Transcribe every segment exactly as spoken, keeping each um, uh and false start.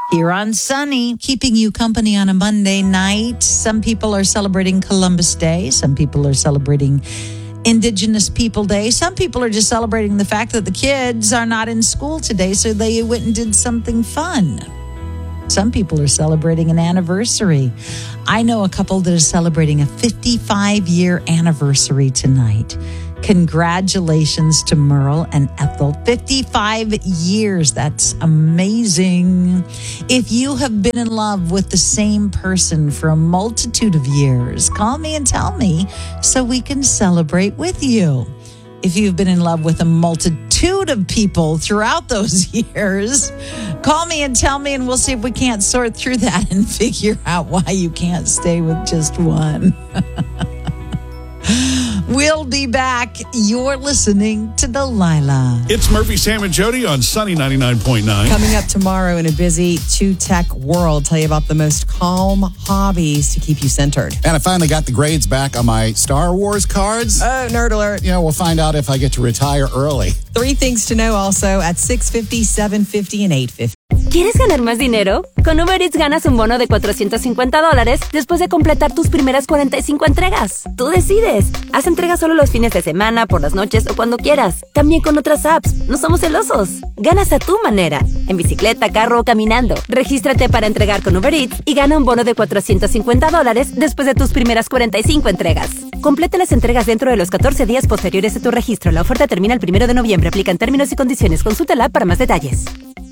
Here on Sunny, keeping you company on a Monday night. Some people are celebrating Columbus Day. Some people are celebrating Indigenous People Day. Some people are just celebrating the fact that the kids are not in school today, so they went and did something fun. Some people are celebrating an anniversary. I know a couple that is celebrating a fifty-five-year anniversary tonight. Congratulations to Merle and Ethel. fifty-five years. That's amazing. If you have been in love with the same person for a multitude of years, call me and tell me so we can celebrate with you. If you've been in love with a multitude of people throughout those years, call me and tell me, and we'll see if we can't sort through that and figure out why you can't stay with just one. We'll be back. You're listening to Delilah. It's Murphy, Sam, and Jody on Sunny ninety-nine point nine. Coming up tomorrow in a busy two-tech world, tell you about the most calm hobbies to keep you centered. And I finally got the grades back on my Star Wars cards. Oh, nerd alert. You know, we'll find out if I get to retire early. Three things to know also at six fifty, seven fifty, and eight fifty. ¿Quieres ganar más dinero? Con Uber Eats ganas un bono de cuatrocientos cincuenta dólares después de completar tus primeras cuarenta y cinco entregas. Tú decides. Haz entregas solo los fines de semana, por las noches o cuando quieras. También con otras apps. No somos celosos. Ganas a tu manera. En bicicleta, carro o caminando. Regístrate para entregar con Uber Eats y gana un bono de cuatrocientos cincuenta dólares después de tus primeras cuarenta y cinco entregas. Completa las entregas dentro de los catorce días posteriores a tu registro. La oferta termina el primero de noviembre. Aplican términos y condiciones. Consulta la app para más detalles.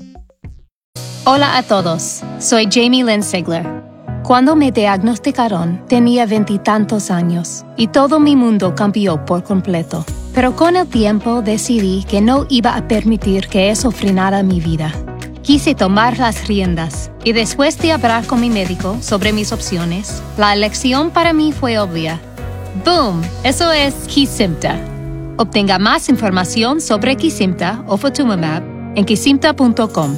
Hola a todos, soy Jamie Lynn Sigler. Cuando me diagnosticaron, tenía veintitantos años y todo mi mundo cambió por completo. Pero con el tiempo decidí que no iba a permitir que eso frenara mi vida. Quise tomar las riendas y después de hablar con mi médico sobre mis opciones, la elección para mí fue obvia. ¡Boom! Eso es Kesimpta. Obtenga más información sobre Kesimpta o Ofatumumab en kesimpta punto com.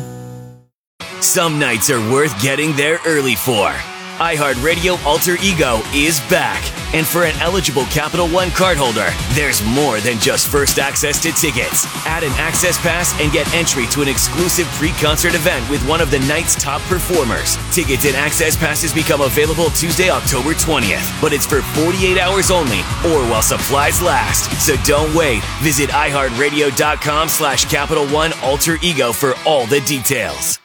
Some nights are worth getting there early for. iHeartRadio Alter Ego is back. And for an eligible Capital One cardholder, there's more than just first access to tickets. Add an access pass and get entry to an exclusive pre-concert event with one of the night's top performers. Tickets and access passes become available Tuesday, October twentieth. But it's for forty-eight hours only or while supplies last. So don't wait. Visit iHeartRadio.com slash Capital One Alter Ego for all the details.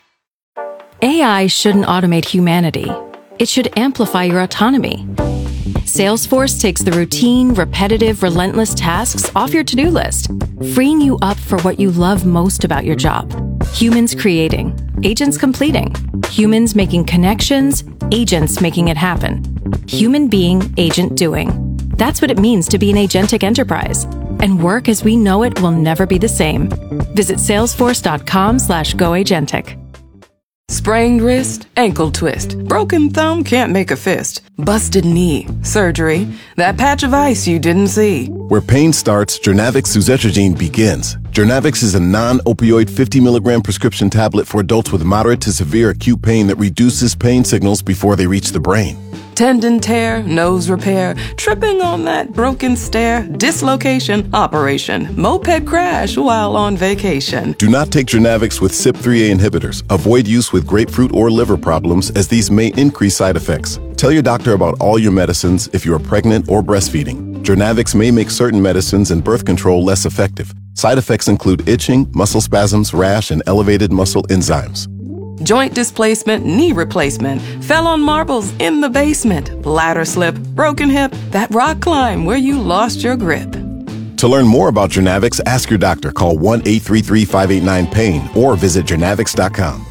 A I shouldn't automate humanity. It should amplify your autonomy. Salesforce takes the routine, repetitive, relentless tasks off your to-do list, freeing you up for what you love most about your job. Humans creating, agents completing. Humans making connections, agents making it happen. Human being, agent doing. That's what it means to be an agentic enterprise. And work as we know it will never be the same. Visit salesforce.com slash goagentic. Sprained wrist, ankle twist, broken thumb, can't make a fist, busted knee, surgery, that patch of ice you didn't see. Where pain starts, Journavx suzetrigine begins. Journavx is a non-opioid fifty milligram prescription tablet for adults with moderate to severe acute pain that reduces pain signals before they reach the brain. Tendon tear, nose repair, tripping on that broken stair, dislocation, operation, moped crash while on vacation. Do not take Journavx with C Y P three A inhibitors. Avoid use with grapefruit or liver problems as these may increase side effects. Tell your doctor about all your medicines if you are pregnant or breastfeeding. Journavx may make certain medicines and birth control less effective. Side effects include itching, muscle spasms, rash, and elevated muscle enzymes. Joint displacement, knee replacement, fell on marbles in the basement, bladder slip, broken hip, that rock climb where you lost your grip. To learn more about Journavx, ask your doctor. Call one eight three three, five eight nine, pain or visit journavx dot com.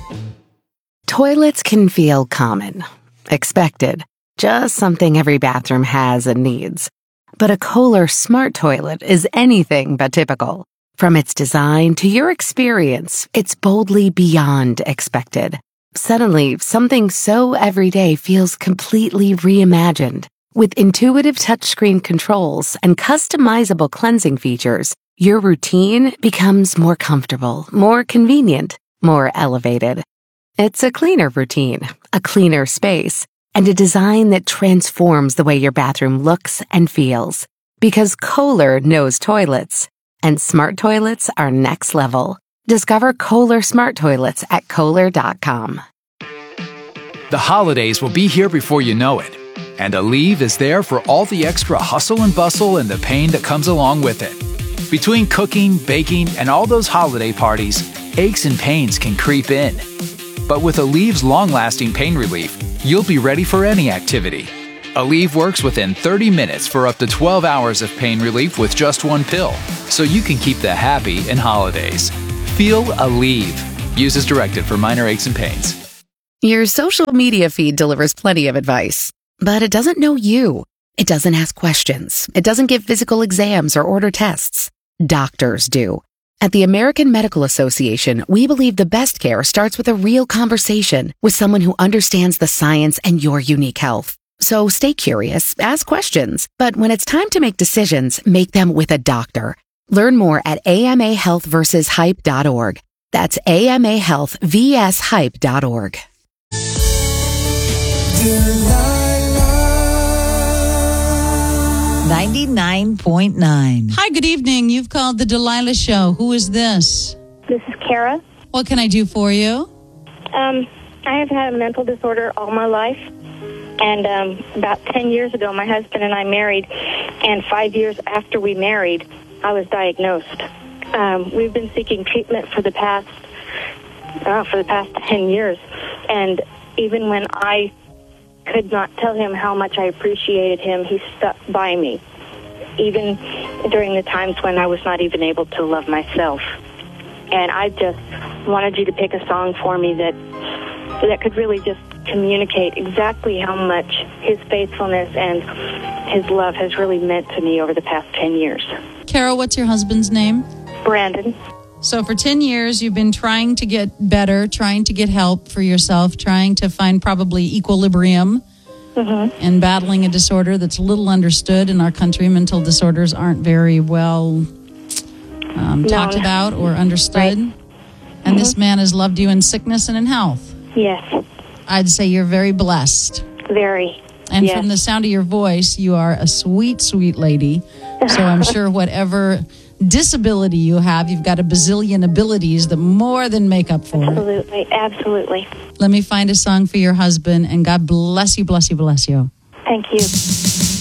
Toilets can feel common, expected, just something every bathroom has and needs. But a Kohler smart toilet is anything but typical. From its design to your experience, it's boldly beyond expected. Suddenly, something so everyday feels completely reimagined. With intuitive touchscreen controls and customizable cleansing features, your routine becomes more comfortable, more convenient, more elevated. It's a cleaner routine, a cleaner space, and a design that transforms the way your bathroom looks and feels. Because Kohler knows toilets. And smart toilets are next level. Discover Kohler smart toilets at Kohler dot com. The holidays will be here before you know it. And Aleve is there for all the extra hustle and bustle and the pain that comes along with it. Between cooking, baking, and all those holiday parties, aches and pains can creep in. But with Aleve's long-lasting pain relief, you'll be ready for any activity. Aleve works within thirty minutes for up to twelve hours of pain relief with just one pill, so you can keep the happy in holidays. Feel Aleve. Use as directed for minor aches and pains. Your social media feed delivers plenty of advice, but it doesn't know you. It doesn't ask questions. It doesn't give physical exams or order tests. Doctors do. At the American Medical Association, we believe the best care starts with a real conversation with someone who understands the science and your unique health. So stay curious, ask questions, but when it's time to make decisions, make them with a doctor. Learn more at A M A health versus hype dot org. That's A M A health versus hype dot org. ninety-nine point nine. Hi, good evening. You've called the Delilah Show. Who is this? This is Kara. What can I do for you? Um, I have had a mental disorder all my life. And um, about ten years ago, my husband and I married. And five years after we married, I was diagnosed. Um, we've been seeking treatment for the past uh, for the past ten years. And even when I could not tell him how much I appreciated him, he stuck by me, even during the times when I was not even able to love myself. And I just wanted you to pick a song for me that that could really just communicate exactly how much his faithfulness and his love has really meant to me over the past ten years. Carol, what's your husband's name? Brandon. So for ten years, you've been trying to get better, trying to get help for yourself, trying to find probably equilibrium, mm-hmm. and battling a disorder that's little understood in our country. Mental disorders aren't very well um, no. talked about or understood. Right. And mm-hmm. this man has loved you in sickness and in health. Yes. I'd say you're very blessed. Very. And yes. from the sound of your voice, you are a sweet, sweet lady. So I'm sure whatever disability you have, you've got a bazillion abilities that more than make up for. Absolutely, absolutely. Let me find a song for your husband, and God bless you, bless you, bless you. Thank you.